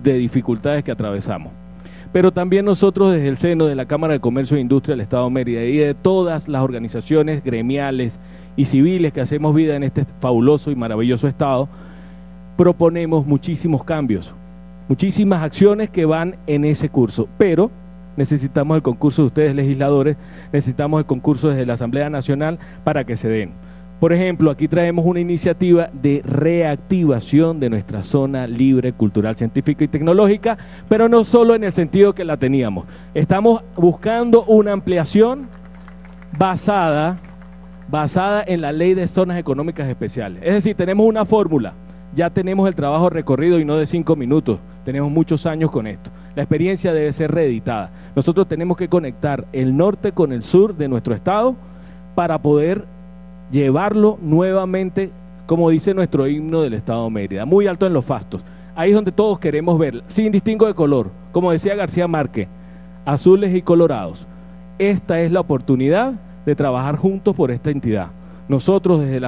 de dificultades que atravesamos. Pero también nosotros desde el seno de la Cámara de Comercio e Industria del Estado de Mérida y de todas las organizaciones gremiales y civiles que hacemos vida en este fabuloso y maravilloso estado, proponemos muchísimos cambios, muchísimas acciones que van en ese curso, pero necesitamos el concurso de ustedes legisladores, necesitamos el concurso desde la Asamblea Nacional para que se den. Por ejemplo, aquí traemos una iniciativa de reactivación de nuestra zona libre, cultural, científica y tecnológica, pero no solo en el sentido que la teníamos. Estamos buscando una ampliación basada en la Ley de Zonas Económicas Especiales. Es decir, tenemos una fórmula, ya tenemos el trabajo recorrido y no de 5 minutos, tenemos muchos años con esto. La experiencia debe ser reeditada. Nosotros tenemos que conectar el norte con el sur de nuestro estado para poder llevarlo nuevamente, como dice nuestro himno del Estado de Mérida, muy alto en los fastos. Ahí es donde todos queremos ver, sin distingo de color, como decía García Márquez, azules y colorados. Esta es la oportunidad de trabajar juntos por esta entidad. Nosotros desde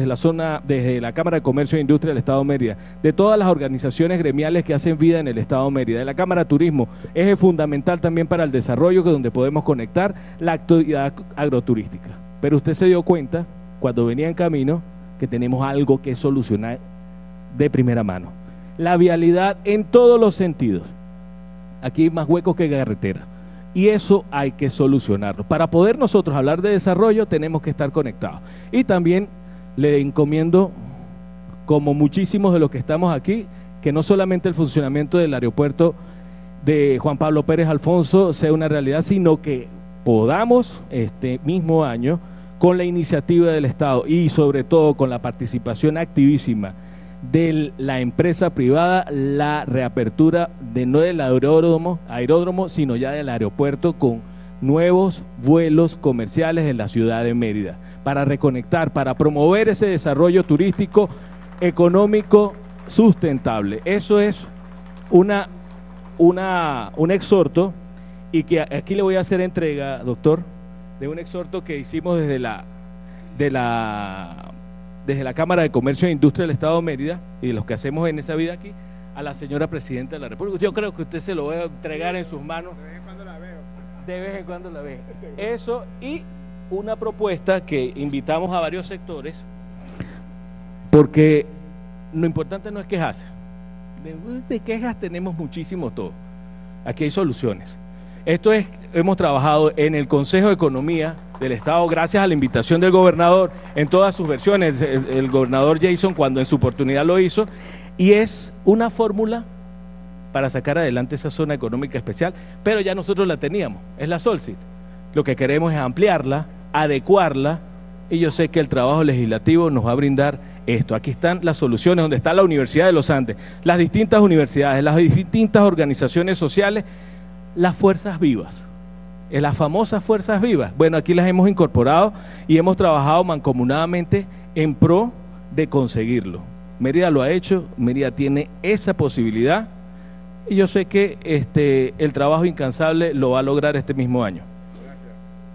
la Cámara de Comercio e Industria del Estado de Mérida, de todas las organizaciones gremiales que hacen vida en el Estado de Mérida, de la Cámara de Turismo, es fundamental también para el desarrollo, que donde podemos conectar la actividad agroturística. Pero usted se dio cuenta, cuando venía en camino, que tenemos algo que solucionar de primera mano. La vialidad en todos los sentidos. Aquí hay más huecos que carretera. Y eso hay que solucionarlo. Para poder nosotros hablar de desarrollo, tenemos que estar conectados. Y también le encomiendo, como muchísimos de los que estamos aquí, que no solamente el funcionamiento del aeropuerto de Juan Pablo Pérez Alfonso sea una realidad, sino que podamos este mismo año, con la iniciativa del Estado y sobre todo con la participación activísima de la empresa privada, la reapertura de no del aeródromo, sino ya del aeropuerto, con nuevos vuelos comerciales en la ciudad de Mérida, para reconectar, para promover ese desarrollo turístico, económico, sustentable. Eso es un exhorto, y que aquí le voy a hacer entrega, doctor, de un exhorto que hicimos desde la Cámara de Comercio e Industria del Estado de Mérida, y de los que hacemos en esa vida aquí, a la señora Presidenta de la República. Yo creo que usted se lo va a entregar en sus manos. De vez en cuando la veo. De vez en cuando la ve. Eso, y una propuesta que invitamos a varios sectores, porque lo importante no es quejarse. De quejas tenemos muchísimo todo. Aquí hay soluciones. Hemos trabajado en el Consejo de Economía del Estado, gracias a la invitación del gobernador, en todas sus versiones, el gobernador Jason, cuando en su oportunidad lo hizo, y es una fórmula para sacar adelante esa zona económica especial, pero ya nosotros la teníamos, es la Solcit. Lo que queremos es ampliarla, adecuarla, y yo sé que el trabajo legislativo nos va a brindar esto. Aquí están las soluciones, donde está la Universidad de los Andes, las distintas universidades, las distintas organizaciones sociales, las fuerzas vivas, las famosas fuerzas vivas. Bueno, aquí las hemos incorporado y hemos trabajado mancomunadamente en pro de conseguirlo. Mérida lo ha hecho, Mérida tiene esa posibilidad, y yo sé que el trabajo incansable lo va a lograr este mismo año. Gracias.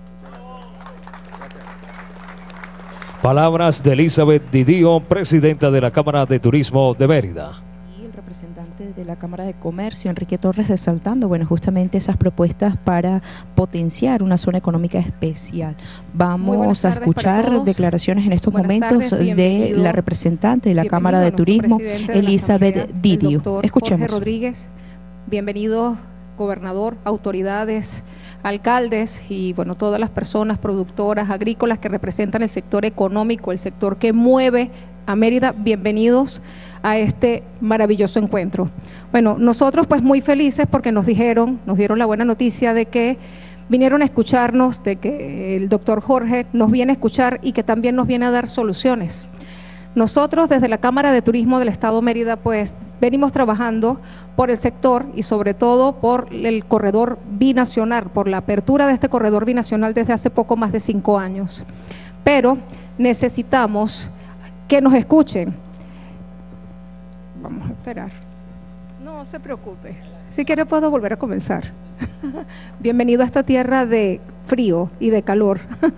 Palabras de Elizabeth Didío, presidenta de la Cámara de Turismo de Mérida. Representante de la Cámara de Comercio, Enrique Torres, resaltando, justamente esas propuestas para potenciar una zona económica especial. Vamos a escuchar declaraciones en estos momentos de la representante de la Cámara de Turismo, Elizabeth Didío. Escuchemos. Jorge Rodríguez, bienvenido, gobernador, autoridades, alcaldes y todas las personas productoras, agrícolas que representan el sector económico, el sector que mueve a Mérida. Bienvenidos a este maravilloso encuentro. Nosotros muy felices porque nos dieron la buena noticia de que vinieron a escucharnos, de que el doctor Jorge nos viene a escuchar y que también nos viene a dar soluciones. Nosotros desde la Cámara de Turismo del Estado de Mérida venimos trabajando por el sector y sobre todo por el corredor binacional, por la apertura de este corredor binacional desde hace poco más de 5 años. Pero necesitamos que nos escuchen. Vamos a esperar. No se preocupe. Si quiere puedo volver a comenzar. Bienvenido a esta tierra de frío y de calor.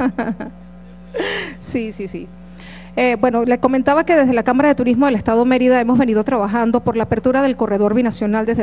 Sí. Le comentaba que desde la Cámara de Turismo del Estado de Mérida hemos venido trabajando por la apertura del corredor binacional desde